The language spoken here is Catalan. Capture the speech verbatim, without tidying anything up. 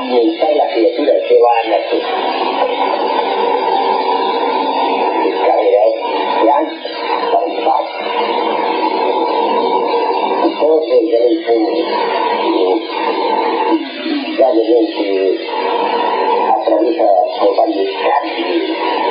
administrar la criatura que va a nacer. Descargar planta, palpar. Entonces, ya le hice gravemente atraviesa por varios cambios